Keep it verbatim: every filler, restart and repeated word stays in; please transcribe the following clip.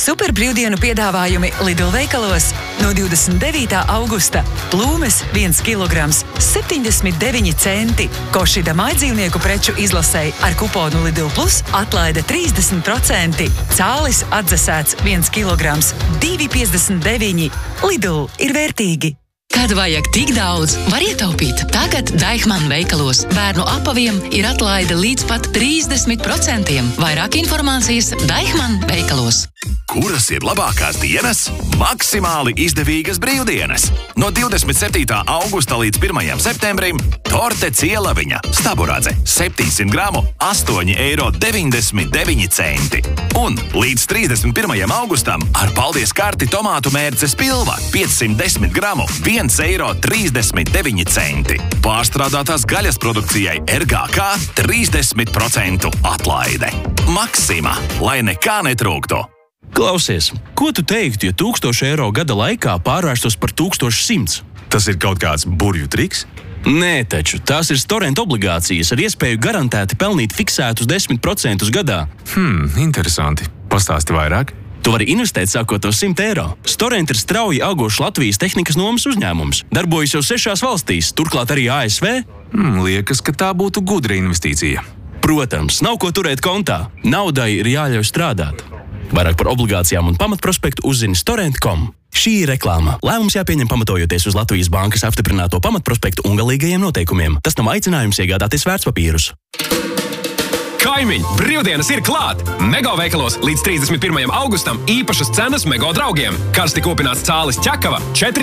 Super brīvdienu piedāvājumi Lidl veikalos. No divdesmit devītā augusta plūmes viens kilograms septiņdesmit deviņi centi. Košida mājdzīvnieku preču izlasei ar kuponu Lidl Plus atlaide trīsdesmit procenti. Cālis atdzesēts viens kilograms divi piecdesmit deviņi. Lidl ir vērtīgi. Kad vajag tik daudz, var ietaupīt. Tagad Deichmann veikalos bērnu apaviem ir atlaide līdz pat trīsdesmit procentiem. Vairāk informācijas Deichmann veikalos. Kuras ir labākās dienas? Maksimāli izdevīgas brīvdienas. No divdesmit septītā augusta līdz pirmajam septembrim torte Cielaviņa Staburadze septiņsimt gramu astoņi eiro deviņdesmit deviņi centi. Un līdz trīsdesmit pirmajam augustam ar paldies karti tomātu mērces pilva piecsimt desmit gramu viens eiro trīsdesmit deviņi centi. Pārstrādātās gaļas produkcijai R G K trīsdesmit procentu atlaide. Maksima, lai nekā netrūktu. Klausies, ko tu teiktu, ja tūkstoši eiro gada laikā pārvērstos par tūkstoši simts? Tas ir kaut kāds burvju triks? Nē, taču tās ir Storent obligācijas ar iespēju garantēti pelnīt fiksētus desmit procentus gadā. Hmm, interesanti. Pastāsti vairāk. Tu vari investēt sākot no simt eiro. Storent ir strauji augošs Latvijas tehnikas nomas uzņēmums. Darbojas jau sešās valstīs, turklāt arī A S V. Hmm, liekas, ka tā būtu gudra investīcija. Protams, nav ko turēt kontā. Naudai ir jāļauj strādāt. Vairāk par obligācijām un pamatprospektu uzzini storent punktu com. Šī ir reklāma. Lēmums jāpieņem pamatojoties uz Latvijas bankas apstiprināto pamatprospektu un galīgajiem noteikumiem. Tas nav aicinājums iegādāties vērtspapīrus. Kaimiņi, brīvdienas ir klāt! Mego veikalos līdz trīsdesmit pirmajam augustam īpašas cenas Mego draugiem. Karsti kopināts cālis ķekava četri